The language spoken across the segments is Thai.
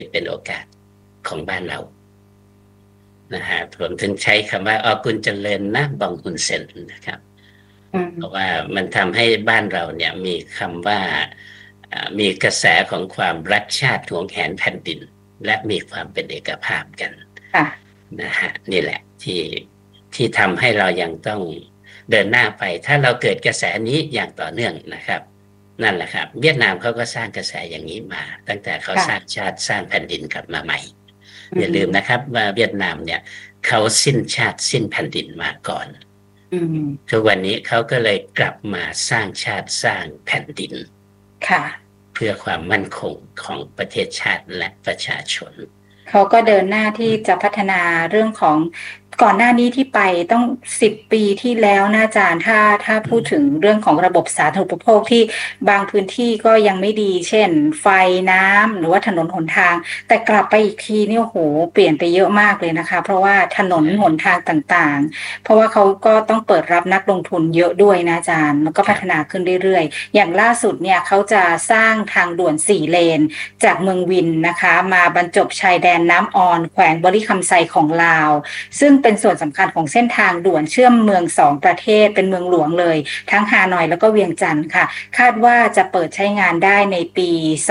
เป็นโอกาสของบ้านเรานะฮะผมถึงใช้คำว่ากุลเจริญนะบองฮุนเซนนะครับเพราะว่ามันทำให้บ้านเราเนี่ยมีคำว่ามีกระแสของความรักชาติหวงแหนแผ่นดินและมีความเป็นเอกภาพกันค่ะนะฮะนี่แหละที่ทำให้เรายังต้องเดินหน้าไปถ้าเราเกิดกระแสนี้อย่างต่อเนื่องนะครับนั่นแหละครับเวียดนามเขาก็สร้างกระแสอย่างนี้มาตั้งแต่เขาสร้างค่ะชาติสร้างแผ่นดินกลับมาใหม่อือย่าลืมนะมครับว่าเวียดนามเนี่ยเขาสิ้นชาติสิ้นแผ่นดินมาก่อนอืมทุกวันนี้เขาก็เลยกลับมาสร้างชาติสร้างแผ่นดินค่ะเพื่อความมั่นคงของประเทศชาติและประชาชนเขาก็เดินหน้าที่จะพัฒนาเรื่องของก่อนหน้านี้ที่ไปต้อง10 ปีที่แล้วนะอาจารย์ถ้าพูดถึงเรื่องของระบบสาธารณูปโภคที่บางพื้นที่ก็ยังไม่ดีเช่นไฟน้ำหรือว่าถนนหนทางแต่กลับไปอีกทีนี่โอ้โหเปลี่ยนไปเยอะมากเลยนะคะเพราะว่าถนนหนทางต่างๆเพราะว่าเขาก็ต้องเปิดรับนักลงทุนเยอะด้วยนะอาจารย์แล้วก็พัฒนาครับขึ้นเรื่อยๆอย่างล่าสุดเนี่ยเขาจะสร้างทางด่วน4 เลน จากเมืองวินนะคะมาบรรจบชายแดนน้ำออนแขวงบริคำไซของลาวซึ่งเป็นส่วนสำคัญของเส้นทางด่วนเชื่อมเมือง2 ประเทศเป็นเมืองหลวงเลยทั้งฮานอยแล้วก็เวียงจันทร์ค่ะคาดว่าจะเปิดใช้งานได้ในปี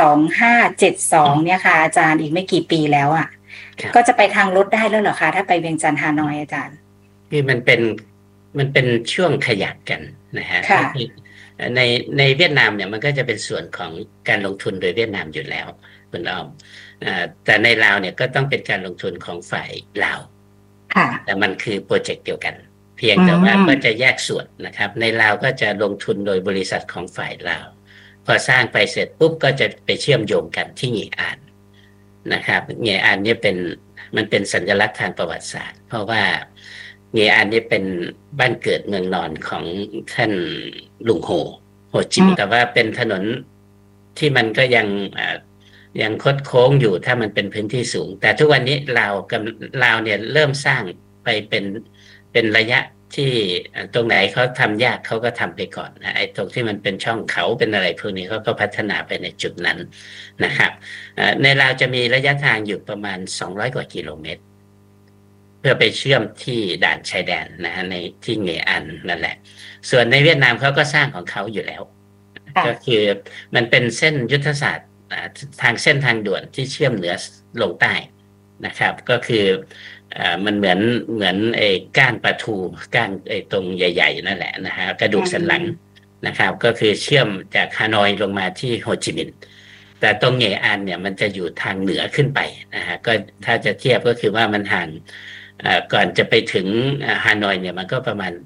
2572เนี่ยค่ะอาจารย์อีกไม่กี่ปีแล้วอ่ะก็จะครับไปทางรถได้แล้วเหรอคะถ้าไปเวียงจันทร์ฮานอยอาจารย์คือมันเป็นช่วงขยักกันนะฮะก็ค่ะคือในในเวียดนามเนี่ยมันก็จะเป็นส่วนของการลงทุนโดยเวียดนามอยู่แล้วคุณอ้อมแต่ในลาวเนี่ยก็ต้องเป็นการลงทุนของฝ่ายลาวค่ะแต่มันคือโปรเจกต์เดียวกันเพียงอืแต่ว่าก็จะมแยกส่วนนะครับในลาวก็จะลงทุนโดยบริษัทของฝ่ายลาวพอสร้างไปเสร็จปุ๊บก็จะไปเชื่อมโยงกันที่งีอ่านนะครับงีอ่านนี่มันเป็นสัญลักษณ์ทางประวัติศาสตร์เพราะว่างีอ่านนี่เป็นบ้านเกิดเมืองนอนของท่านลุงโฮจิมินห์แต่อืมว่าเป็นถนนที่มันก็ยังคดโค้งอยู่ถ้ามันเป็นพื้นที่สูงแต่ทุกวันนี้ลาวเนี่ยเริ่มสร้างไปเป็นระยะที่ตรงไหนเขาทำยากเขาก็ทำไปก่อนนะไอ้ตรงที่มันเป็นช่องเขาเป็นอะไรพวกนี้เขาก็พัฒนาไปในจุดนั้นนะครับในลาวจะมีระยะทางอยู่ประมาณ200 กว่ากิโลเมตรเพื่อไปเชื่อมที่ด่านชายแดนนะฮะในที่เงอันนั่นแหละส่วนในเวียดนามเขาก็สร้างของเขาอยู่แล้วก็ค่ะคือมันเป็นเส้นยุทธศาสตร์ทางเส้นทางด่วนที่เชื่อมเหนือลงใต้นะครับก็คือมันเหมือนไอ้ก้านปลาทูก้านไอ้ตรงใหญ่ๆนั่นแหละนะฮะกระอืดูกสันหลังมนะครับก็คือเชื่อมจากฮานอยลงมาที่โฮจิมินห์แต่ตรงเงอันเนี่ยมันจะอยู่ทางเหนือขึ้นไปนะฮะก็ถ้าจะเทียบก็คือว่ามันห่างก่อนจะไปถึงฮานอยเนี่ยมันก็ประมาณ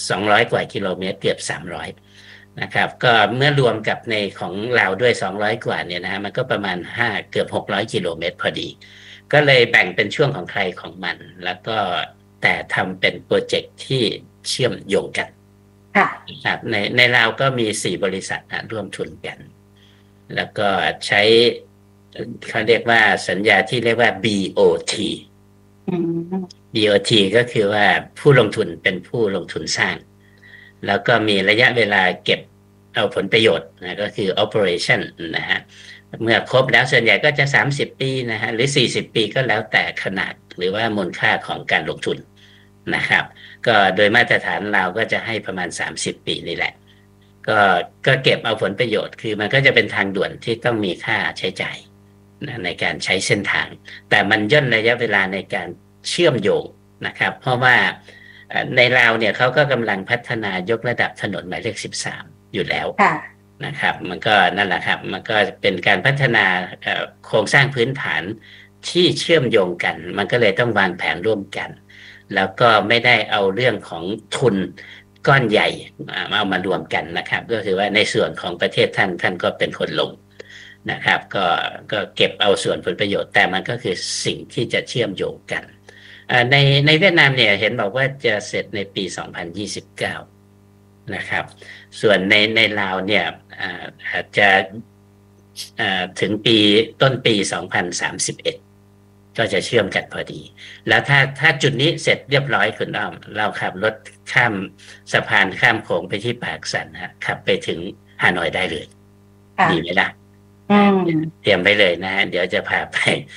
200 กว่ากิโลเมตรเกือบ300นะครับก็เมื่อรวมกับในของเราด้วย200 กว่าเนี่ยนะฮะมันก็ประมาณเกือบ600 กิโลเมตรพอดีก็เลยแบ่งเป็นช่วงของใครของมันแล้วก็แต่ทำเป็นโปรเจกต์ที่เชื่อมโยงกันค่ะนะครับในลาวก็มี4 บริษัทนะร่วมทุนกันแล้วก็ใช้เขาเรียกว่าสัญญาที่เรียกว่า BOT อืม BOT ก็คือว่าผู้ลงทุนเป็นผู้ลงทุนสร้างแล้วก็มีระยะเวลาเก็บเอาผลประโยชน์นะก็คือ operation นะฮะเมื่อครบแล้วส่วนใหญ่ก็จะ30 ปีนะฮะหรือ40 ปีก็แล้วแต่ขนาดหรือว่ามูลค่าของการลงทุนนะครับก็โดยมาตรฐานเราก็จะให้ประมาณ30 ปีนี่แหละก็ก็เก็บเอาผลประโยชน์คือมันก็จะเป็นทางด่วนที่ต้องมีค่าใช้จ่ายนะในการใช้เส้นทางแต่มันย่นระยะเวลาในการเชื่อมโยงนะครับเพราะว่าในลาวเนี่ยเขาก็กำลังพัฒนายกระดับถนนหมายเลข13อยู่แล้วค่ะนะครับมันก็นั่นแหละครับมันก็เป็นการพัฒนาโครงสร้างพื้นฐานที่เชื่อมโยงกันมันก็เลยต้องวางแผนร่วมกันแล้วก็ไม่ได้เอาเรื่องของทุนก้อนใหญ่เอามารวมกันนะครับก็คือว่าในส่วนของประเทศท่านก็เป็นคนลงนะครับก็เก็บเอาส่วนผลประโยชน์แต่มันก็คือสิ่งที่จะเชื่อมโยงกันในเวียดนามเนี่ยเห็นบอกว่าจะเสร็จในปี2029นะครับส่วนในลาวเนี่ยอาจจะถึงต้นปี2031ก็จะเชื่อมกันพอดีแล้วถ้าจุดนี้เสร็จเรียบร้อยคุณอ้อมเราขับรถข้ามสะพานข้ามโขงไปที่ปากสันฮะขับไปถึงฮานอยได้เลยดีไหมค่ะล่ะอืมเตรียมไปเลยนะฮะเดี๋ยวจะพาไป